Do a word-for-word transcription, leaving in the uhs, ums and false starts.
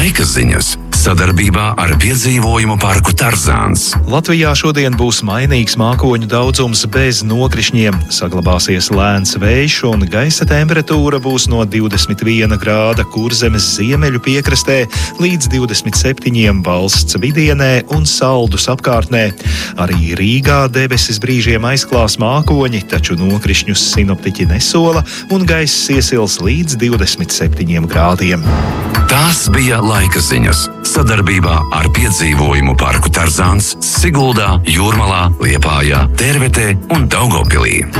Laika ziņas sadarbībā ar piedzīvojumu parku Tarzāns. Latvijā šodien būs mainīgs mākoņu daudzums bez nokrišņiem. Saglabāsies lēns vējš un gaisa temperatūra būs no divdesmit viena grāda Kurzemes ziemeļu piekrastē līdz divdesmit septiņiem valsts vidienē un Saldus apkārtnē. Arī Rīgā debesis brīžiem aizklās mākoņi, taču nokrišņus sinoptiķi nesola un gaiss iesils līdz divdesmit septiņiem grādiem. Tās bija laika ziņas sadarbībā ar piedzīvojumu parku Tarzāns Siguldā, Jūrmalā, Liepājā, Tērvetē un Daugavpilī.